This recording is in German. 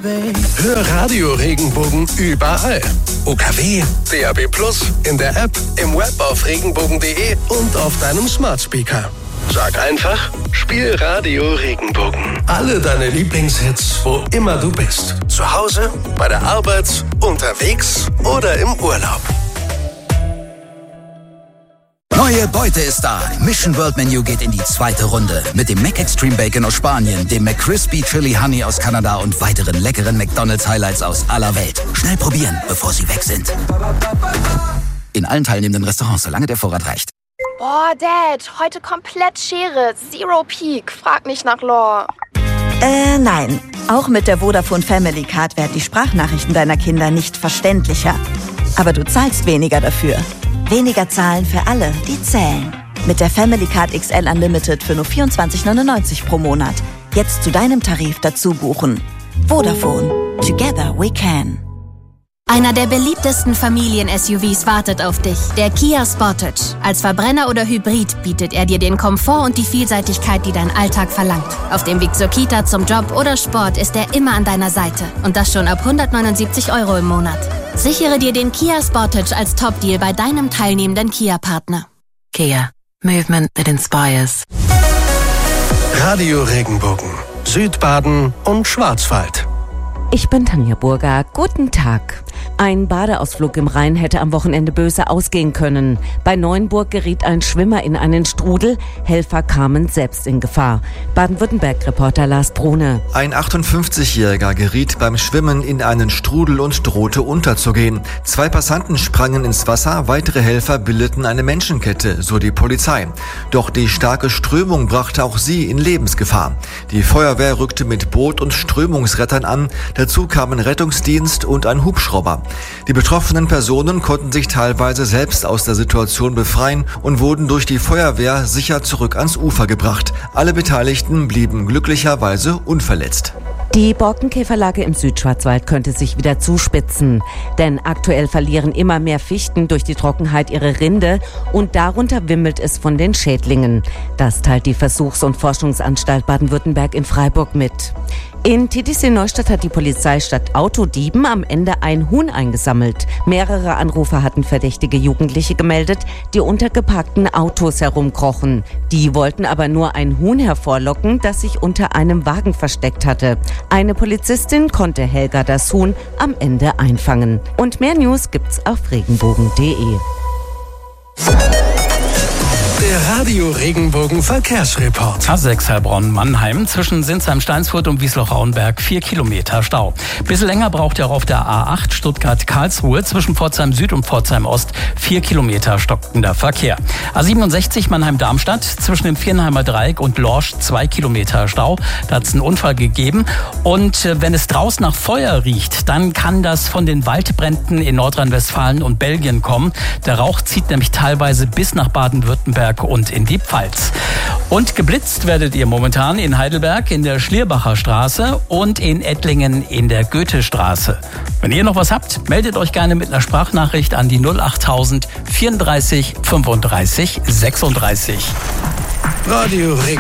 Hör Radio Regenbogen überall. UKW, DAB+, in der App, im Web auf regenbogen.de und auf deinem Smart Speaker. Sag einfach, spiel Radio Regenbogen. Alle deine Lieblingshits, wo immer du bist. Zu Hause, bei der Arbeit, unterwegs oder im Urlaub. Neue Beute ist da. Mission World Menu geht in die zweite Runde. Mit dem McExtreme Bacon aus Spanien, dem McCrispy Chili Honey aus Kanada und weiteren leckeren McDonald's Highlights aus aller Welt. Schnell probieren, bevor sie weg sind. In allen teilnehmenden Restaurants, solange der Vorrat reicht. Boah, Dad, heute komplett Schere. Zero Peak. Frag nicht nach Lore. Nein. Auch mit der Vodafone Family Card werden die Sprachnachrichten deiner Kinder nicht verständlicher. Aber du zahlst weniger dafür. Weniger zahlen für alle, die zählen. Mit der Family Card XL Unlimited für nur 24,99 pro Monat. Jetzt zu deinem Tarif dazu buchen. Vodafone. Together we can. Einer der beliebtesten Familien-SUVs wartet auf dich, der Kia Sportage. Als Verbrenner oder Hybrid bietet er dir den Komfort und die Vielseitigkeit, die dein Alltag verlangt. Auf dem Weg zur Kita, zum Job oder Sport ist er immer an deiner Seite. Und das schon ab 179 € im Monat. Sichere dir den Kia Sportage als Top-Deal bei deinem teilnehmenden Kia-Partner. Kia. Movement that inspires. Radio Regenbogen, Südbaden und Schwarzwald. Ich bin Tanja Burger. Guten Tag. Ein Badeausflug im Rhein hätte am Wochenende böse ausgehen können. Bei Neuenburg geriet ein Schwimmer in einen Strudel. Helfer kamen selbst in Gefahr. Baden-Württemberg-Reporter Lars Brune. Ein 58-Jähriger geriet beim Schwimmen in einen Strudel und drohte unterzugehen. 2 Passanten sprangen ins Wasser, weitere Helfer bildeten eine Menschenkette, so die Polizei. Doch die starke Strömung brachte auch sie in Lebensgefahr. Die Feuerwehr rückte mit Boot und Strömungsrettern an. Dazu kamen Rettungsdienst und ein Hubschrauber. Die betroffenen Personen konnten sich teilweise selbst aus der Situation befreien und wurden durch die Feuerwehr sicher zurück ans Ufer gebracht. Alle Beteiligten blieben glücklicherweise unverletzt. Die Borkenkäferlage im Südschwarzwald könnte sich wieder zuspitzen. Denn aktuell verlieren immer mehr Fichten durch die Trockenheit ihre Rinde und darunter wimmelt es von den Schädlingen. Das teilt die Versuchs- und Forschungsanstalt Baden-Württemberg in Freiburg mit. In Titisee-Neustadt hat die Polizei statt Autodieben am Ende ein Huhn eingesammelt. Mehrere Anrufer hatten verdächtige Jugendliche gemeldet, die unter geparkten Autos herumkrochen. Die wollten aber nur ein Huhn hervorlocken, das sich unter einem Wagen versteckt hatte. Eine Polizistin konnte Helga das Huhn am Ende einfangen. Und mehr News gibt's auf regenbogen.de. Der Radio Regenbogen Verkehrsreport. A6 Heilbronn-Mannheim zwischen Sinsheim-Steinsfurt und Wiesloch-Rauenberg 4 Kilometer Stau. Bisschen länger braucht ihr auch auf der A8 Stuttgart-Karlsruhe zwischen Pforzheim Süd und Pforzheim Ost 4 Kilometer stockender Verkehr. A67 Mannheim-Darmstadt zwischen dem Viernheimer Dreieck und Lorsch 2 Kilometer Stau. Da hat es einen Unfall gegeben. Und wenn es draußen nach Feuer riecht, dann kann das von den Waldbränden in Nordrhein-Westfalen und Belgien kommen. Der Rauch zieht nämlich teilweise bis nach Baden-Württemberg und in die Pfalz. Und geblitzt werdet ihr momentan in Heidelberg in der Schlierbacher Straße und in Ettlingen in der Goethestraße. Wenn ihr noch was habt, meldet euch gerne mit einer Sprachnachricht an die 08000 34 35 36. Radio Regenbogen.